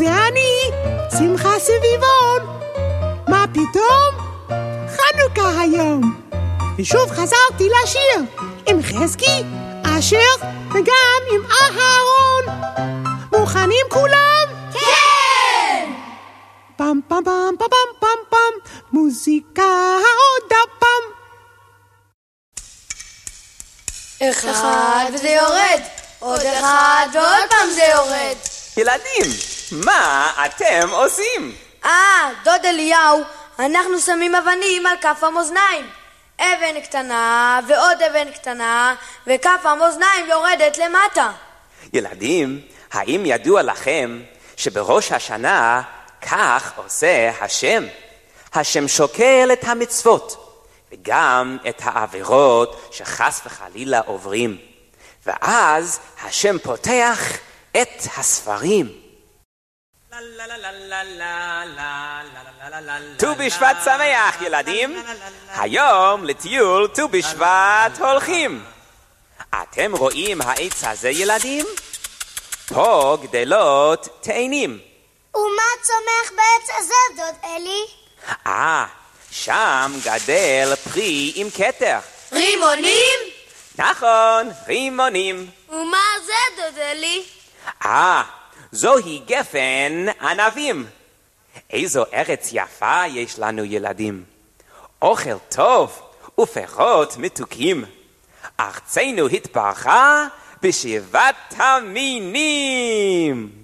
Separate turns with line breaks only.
זה אני, שמחה סביבון. מה פתאום? חנוכה היום. ושוב חזרתי לשיר עם חזקי, אשר וגם עם אהרון. מוכנים כולם?
כן!
פם פם פם פם פם פם, מוזיקה עוד הפעם.
אחד וזה יורד, עוד אחד ועוד פעם זה יורד.
ילדים, מה אתם עושים?
דוד אליהו, אנחנו שמים אבנים על כף המאזניים. אבן קטנה ועוד אבן קטנה, וכף המאזניים יורדת למטה.
ילדים, האם ידוע לכם שבראש השנה כך עושה השם? השם שוקל את המצוות וגם את העבירות שחס וחלילה עוברים, ואז השם פותח את הספרים. ט"ו בשבט שמח ילדים, היום לטיול ט"ו בשבט הולכים. אתם רואים העץ הזה ילדים? פה גדלות תאנים.
ומה צומח בעץ הזה דוד אלי?
שם גדל פרי עם כתר.
רימונים?
נכון, רימונים.
ומה זה דוד אלי?
זוהי גפן ענבים. איזו ארץ יפה יש לנו ילדים. אוכל טוב ופירות מתוקים. ארצנו התברכה בשבעת המינים.